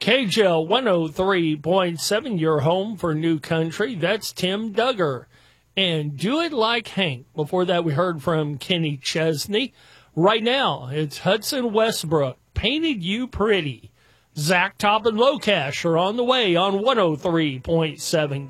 KJL 103.7, your home for new country. That's Tim Duggar. And Do It Like Hank. Before that, we heard from Kenny Chesney. Right now, it's Hudson Westbrook, Painted You Pretty. Zach Top and Locash are on the way on 103.7